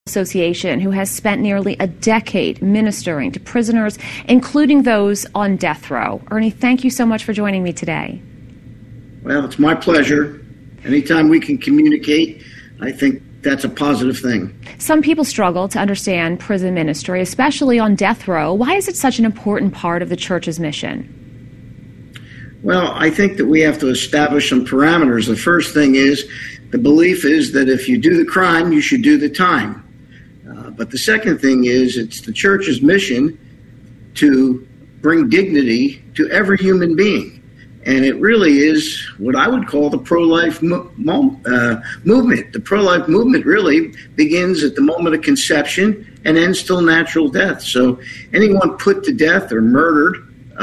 Association, who has spent nearly a decade ministering to prisoners, including those on death row. Ernie, thank you so much for joining me today. Well, it's my pleasure. Anytime we can communicate, I think that's a positive thing. Some people struggle to understand prison ministry, especially on death row. Why is it such an important part of the church's mission? Well, I think that we have to establish some parameters. The first thing is, the belief is that if you do the crime, you should do the time. But the second thing is, it's the church's mission to bring dignity to every human being. And it really is what I would call the pro-life movement. The pro-life movement really begins at the moment of conception and ends till natural death. So anyone put to death or murdered,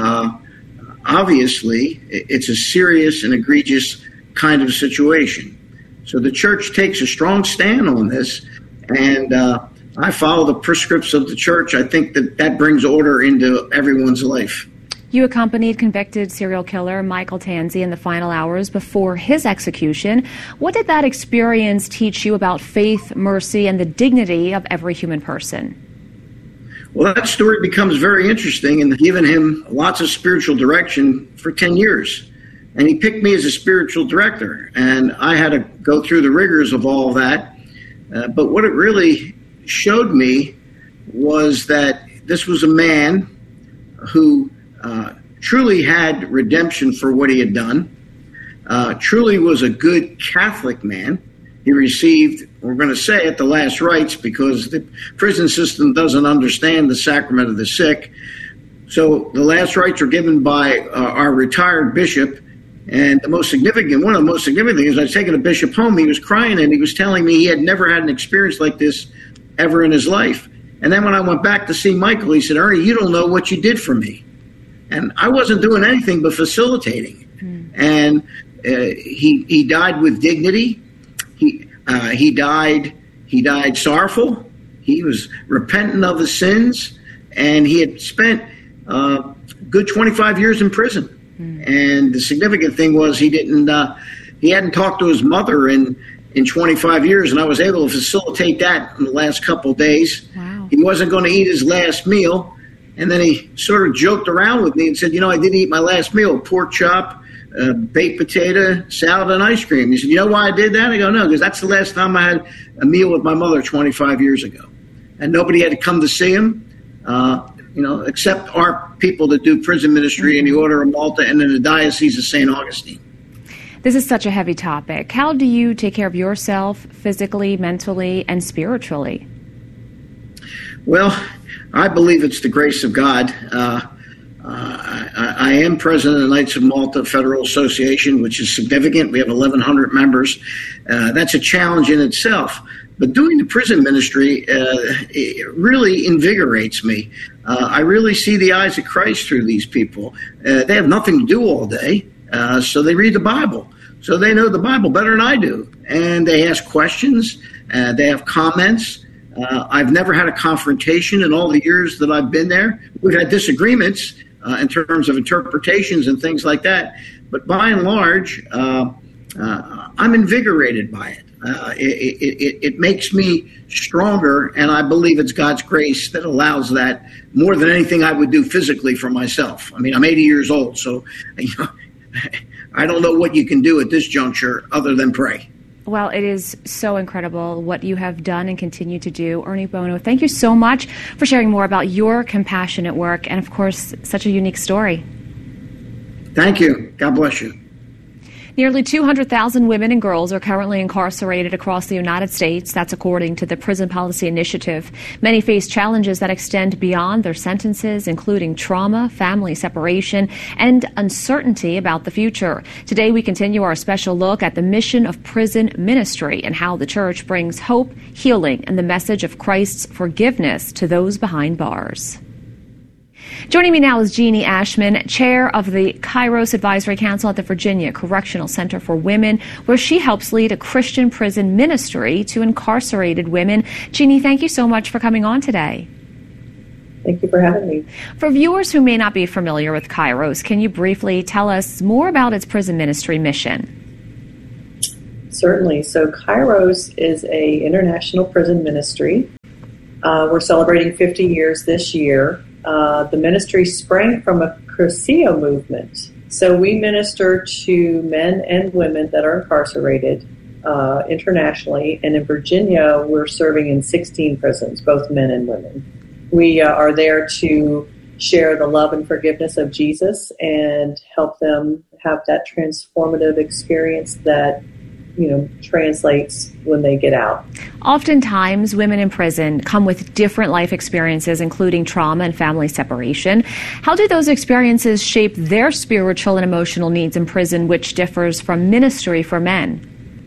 obviously, it's a serious and egregious kind of situation. So the church takes a strong stand on this, and I follow the prescripts of the church. I think that brings order into everyone's life. You accompanied convicted serial killer Michael Tanzi in the final hours before his execution. What did that experience teach you about faith, mercy, and the dignity of every human person? Well, that story becomes very interesting, and given him lots of spiritual direction for 10 years. And he picked me as a spiritual director, and I had to go through the rigors of all of that. But what it really showed me was that this was a man who truly had redemption for what he had done, truly was a good Catholic man. He received, we're going to say it, the last rites, because the prison system doesn't understand the sacrament of the sick. So the last rites were given by our retired bishop. And one of the most significant things, I was taking a bishop home, he was crying and he was telling me he had never had an experience like this ever in his life. And then when I went back to see Michael, he said, "Ernie, you don't know what you did for me." And I wasn't doing anything but facilitating. And he died with dignity. He died sorrowful. He was repentant of his sins, and he had spent a good 25 years in prison. And the significant thing was he hadn't talked to his mother in 25 years, and I was able to facilitate that in the last couple of days. Wow. He wasn't going to eat his last meal, and then he sort of joked around with me and said, I didn't eat my last meal, pork chop, baked potato, salad, and ice cream. He said, "You know why I did that?" I go, "No, because that's the last time I had a meal with my mother 25 years ago." And nobody had to come to see him, except our people that do prison ministry in the Order of Malta and in the Diocese of St. Augustine. This is such a heavy topic. How do you take care of yourself physically, mentally, and spiritually? Well, I believe it's the grace of God. I am president of the Knights of Malta Federal Association, which is significant. We have 1,100 members. That's a challenge in itself. But doing the prison ministry it really invigorates me. I really see the eyes of Christ through these people. They have nothing to do all day, so they read the Bible. So they know the Bible better than I do. And they ask questions. They have comments. I've never had a confrontation in all the years that I've been there. We've had disagreements in terms of interpretations and things like that. But by and large, I'm invigorated by it. It makes me stronger, and I believe it's God's grace that allows that more than anything I would do physically for myself. I mean, I'm 80 years old, so I don't know what you can do at this juncture other than pray. Well, it is so incredible what you have done and continue to do. Ernie Bono, thank you so much for sharing more about your compassionate work and, of course, such a unique story. Thank you. God bless you. Nearly 200,000 women and girls are currently incarcerated across the United States. That's according to the Prison Policy Initiative. Many face challenges that extend beyond their sentences, including trauma, family separation, and uncertainty about the future. Today, we continue our special look at the mission of prison ministry and how the church brings hope, healing, and the message of Christ's forgiveness to those behind bars. Joining me now is Jeannie Ashman, chair of the Kairos Advisory Council at the Virginia Correctional Center for Women, where she helps lead a Christian prison ministry to incarcerated women. Jeannie, thank you so much for coming on today. Thank you for having me. For viewers who may not be familiar with Kairos, can you briefly tell us more about its prison ministry mission? Certainly. So Kairos is a international prison ministry. We're celebrating 50 years this year. The ministry sprang from a Cursillo movement. So we minister to men and women that are incarcerated internationally. And in Virginia, we're serving in 16 prisons, both men and women. We are there to share the love and forgiveness of Jesus and help them have that transformative experience that translates when they get out. Oftentimes, women in prison come with different life experiences, including trauma and family separation. How do those experiences shape their spiritual and emotional needs in prison, which differs from ministry for men?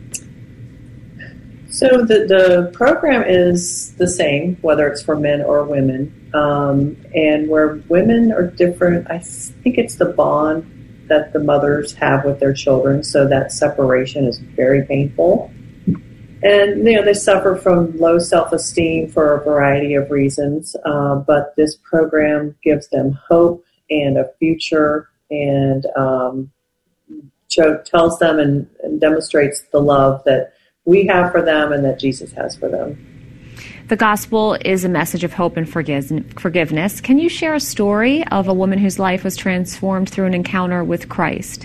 So the program is the same, whether it's for men or women. And where women are different, I think it's the bond that the mothers have with their children, so that separation is very painful. And, they suffer from low self-esteem for a variety of reasons, but this program gives them hope and a future and tells them and demonstrates the love that we have for them and that Jesus has for them. The gospel is a message of hope and forgiveness. Can you share a story of a woman whose life was transformed through an encounter with Christ?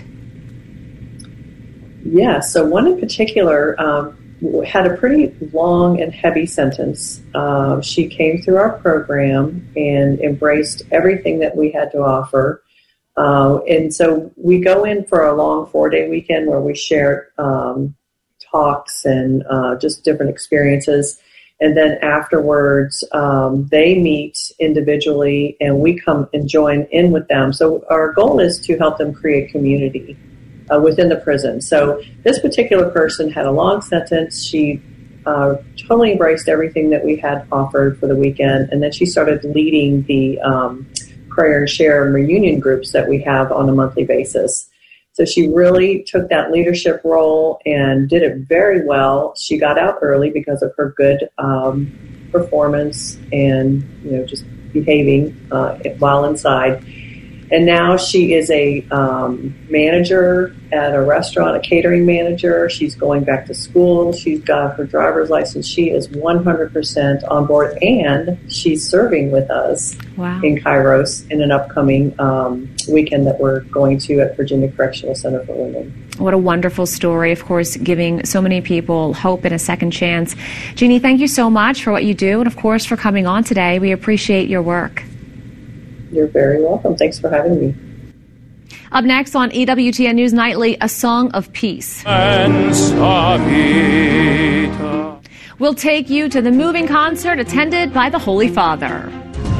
Yeah, so one in particular had a pretty long and heavy sentence. She came through our program and embraced everything that we had to offer. And so we go in for a long 4-day weekend where we share talks and just different experiences. And then afterwards, they meet individually, and we come and join in with them. So our goal is to help them create community within the prison. So this particular person had a long sentence. She totally embraced everything that we had offered for the weekend, and then she started leading the prayer and share and reunion groups that we have on a monthly basis. So she really took that leadership role and did it very well. She got out early because of her good performance and, just behaving while inside. And now she is a manager at a restaurant, a catering manager. She's going back to school. She's got her driver's license. She is 100% on board, and she's serving with us in Kairos in an upcoming weekend that we're going to at Virginia Correctional Center for Women. What a wonderful story, of course, giving so many people hope and a second chance. Jeannie, thank you so much for what you do and, of course, for coming on today. We appreciate your work. You're very welcome. Thanks for having me. Up next on EWTN News Nightly, a song of peace. We'll take you to the moving concert attended by the Holy Father.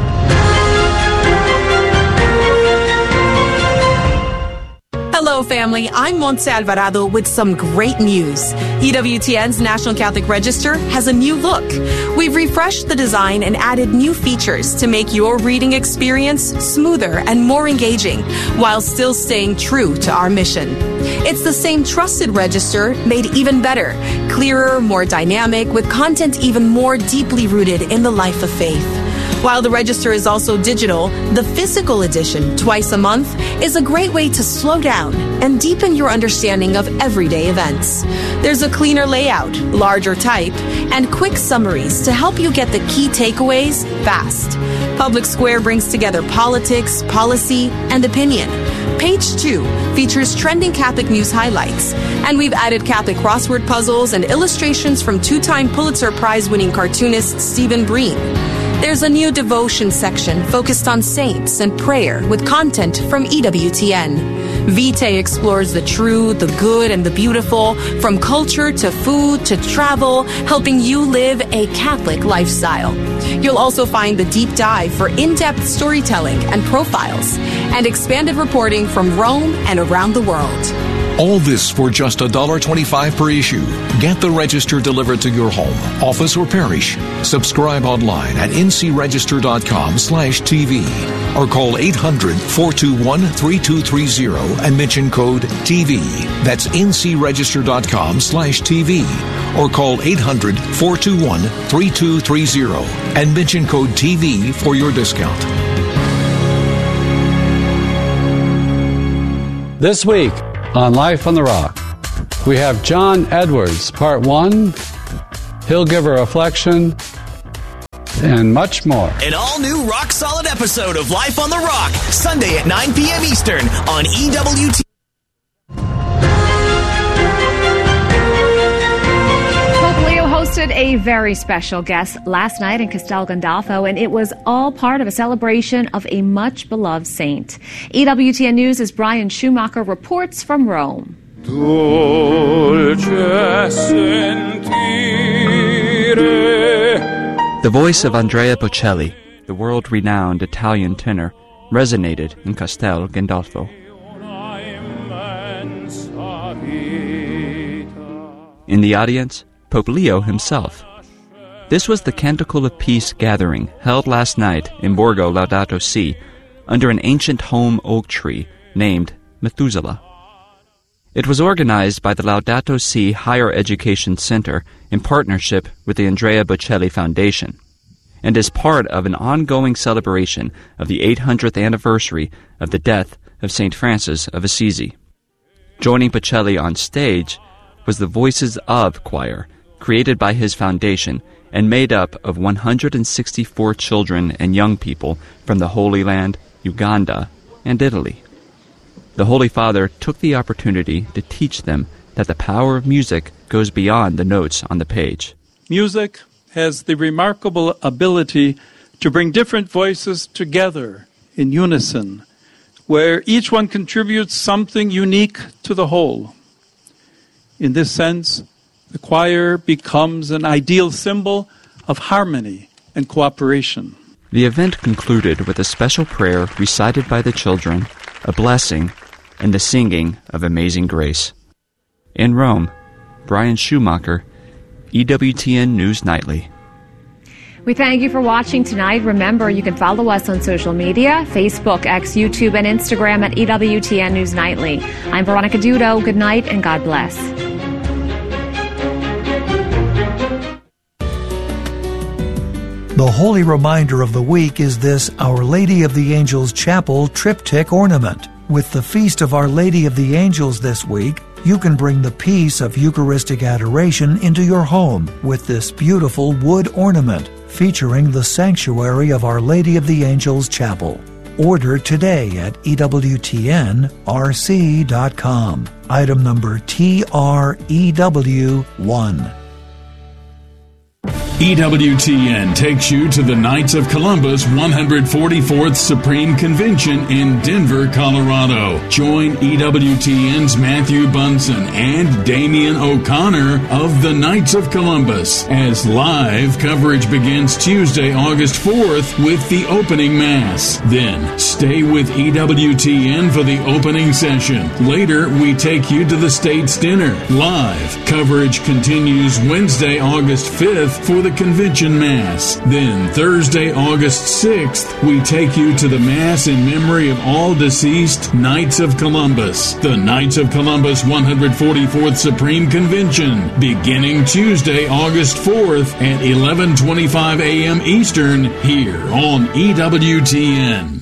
Hello, family. I'm Montse Alvarado with some great news. EWTN's National Catholic Register has a new look. We've refreshed the design and added new features to make your reading experience smoother and more engaging while still staying true to our mission. It's the same trusted register made even better, clearer, more dynamic, with content even more deeply rooted in the life of faith. While the register is also digital, the physical edition, twice a month, is a great way to slow down and deepen your understanding of everyday events. There's a cleaner layout, larger type, and quick summaries to help you get the key takeaways fast. Public Square brings together politics, policy, and opinion. Page 2 features trending Catholic news highlights, and we've added Catholic crossword puzzles and illustrations from 2-time Pulitzer Prize-winning cartoonist Stephen Breen. There's a new devotion section focused on saints and prayer with content from EWTN. Vitae explores the true, the good, and the beautiful, from culture to food to travel, helping you live a Catholic lifestyle. You'll also find the deep dive for in-depth storytelling and profiles, and expanded reporting from Rome and around the world. All this for just $1.25 per issue. Get the register delivered to your home, office, or parish. Subscribe online at ncregister.com/TV or call 800-421-3230 and mention code TV. That's ncregister.com/TV or call 800-421-3230 and mention code TV for your discount. This week on Life on the Rock, We have John Edwards, Part 1, He'll Give a Reflection, and much more. An all-new rock-solid episode of Life on the Rock, Sunday at 9 p.m. Eastern on EWT. Pope Leo hosted a very special guest last night in Castel Gandolfo, and it was all part of a celebration of a much-beloved saint. EWTN News' Brian Schumacher reports from Rome. The voice of Andrea Bocelli, the world-renowned Italian tenor, resonated in Castel Gandolfo. In the audience, Pope Leo himself. This was the Canticle of Peace gathering held last night in Borgo Laudato Si under an ancient home oak tree named Methuselah. It was organized by the Laudato Si Higher Education Center in partnership with the Andrea Bocelli Foundation, and is part of an ongoing celebration of the 800th anniversary of the death of St. Francis of Assisi. Joining Bocelli on stage was the Voices of choir, created by his foundation and made up of 164 children and young people from the Holy Land, Uganda, and Italy. The Holy Father took the opportunity to teach them that the power of music goes beyond the notes on the page. Music has the remarkable ability to bring different voices together in unison, where each one contributes something unique to the whole. In this sense, the choir becomes an ideal symbol of harmony and cooperation. The event concluded with a special prayer recited by the children, a blessing, and the singing of Amazing Grace. In Rome, Brian Schumacher, EWTN News Nightly. We thank you for watching tonight. Remember, you can follow us on social media, Facebook, X, YouTube, and Instagram at EWTN News Nightly. I'm Veronica Dudo. Good night and God bless. The holy reminder of the week is this Our Lady of the Angels Chapel triptych ornament. With the Feast of Our Lady of the Angels this week, you can bring the peace of Eucharistic adoration into your home with this beautiful wood ornament featuring the sanctuary of Our Lady of the Angels Chapel. Order today at EWTNRC.com. Item number TREW1. EWTN takes you to the Knights of Columbus 144th Supreme Convention in Denver, Colorado. Join EWTN's Matthew Bunson and Damian O'Connor of the Knights of Columbus as live coverage begins Tuesday, August 4th with the opening Mass. Then stay with EWTN for the opening session. Later, we take you to the State's Dinner. Live coverage continues Wednesday, August 5th for the Convention Mass. Then Thursday, August 6th, we take you to the Mass in memory of all deceased Knights of Columbus. The Knights of Columbus 144th Supreme Convention, beginning Tuesday, August 4th at 11:25 a.m. Eastern, here on EWTN.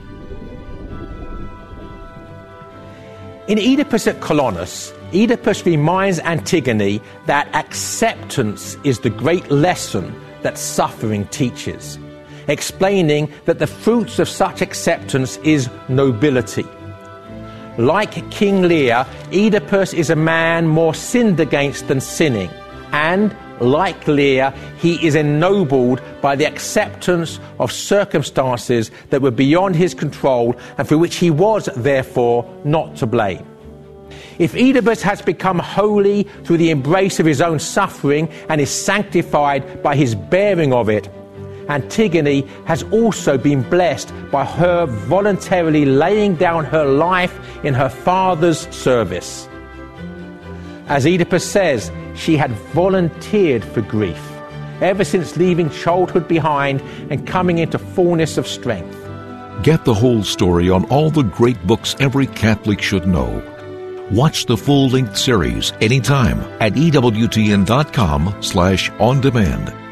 In Oedipus at Colonus, Oedipus reminds Antigone that acceptance is the great lesson that suffering teaches, explaining that the fruits of such acceptance is nobility. Like King Lear, Oedipus is a man more sinned against than sinning, and, like Lear, he is ennobled by the acceptance of circumstances that were beyond his control and for which he was, therefore, not to blame. If Oedipus has become holy through the embrace of his own suffering and is sanctified by his bearing of it, Antigone has also been blessed by her voluntarily laying down her life in her father's service. As Oedipus says, she had volunteered for grief, ever since leaving childhood behind and coming into fullness of strength. Get the whole story on all the great books every Catholic should know. Watch the full-length series anytime at EWTN.com/on-demand.